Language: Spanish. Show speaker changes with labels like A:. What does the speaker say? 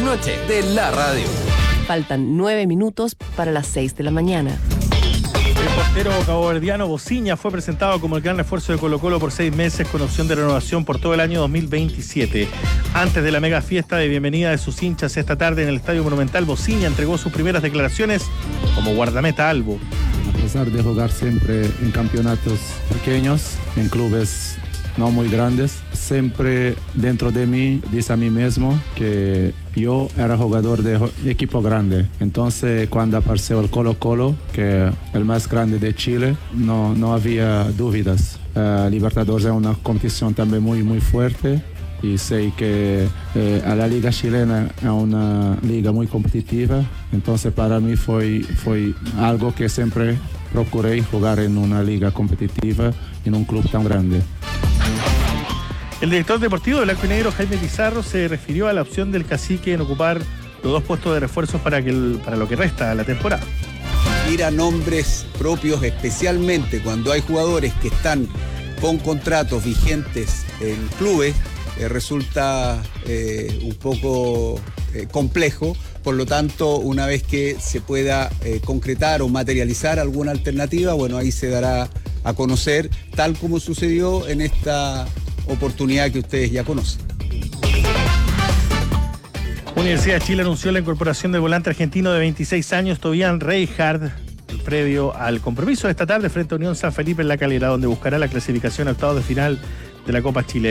A: noche de la radio.
B: Faltan 9 minutos para las 6 de la mañana.
C: El portero caboverdiano Bociña fue presentado como el gran refuerzo de Colo-Colo por 6 meses con opción de renovación por todo el año 2027. Antes de la mega fiesta de bienvenida de sus hinchas esta tarde en el Estadio Monumental, Bociña entregó sus primeras declaraciones como guardameta albo.
D: A pesar de jugar siempre en campeonatos pequeños, en clubes no muy grandes, siempre dentro de mí dice a mí mismo que yo era jugador de equipo grande. Entonces cuando apareció el Colo-Colo, que es el más grande de Chile, no había dudas. Libertadores es una competición también muy fuerte y sé que a la liga chilena es una liga muy competitiva. Entonces para mí fue algo que siempre procuré, jugar en una liga competitiva en un club tan grande.
C: El director deportivo de Blanco y Negro, Jaime Pizarro, se refirió a la opción del Cacique en ocupar los 2 puestos de refuerzos para lo que resta de la temporada.
E: Ir a nombres propios, especialmente cuando hay jugadores que están con contratos vigentes en clubes, resulta un poco complejo. Por lo tanto, una vez que se pueda concretar o materializar alguna alternativa, bueno, ahí se dará a conocer, tal como sucedió en esta oportunidad que ustedes ya conocen.
C: Universidad de Chile anunció la incorporación del volante argentino de 26 años, Tobián Reijard, previo al compromiso de esta tarde frente a Unión San Felipe en La Calera, donde buscará la clasificación a octavos de final de la Copa Chile.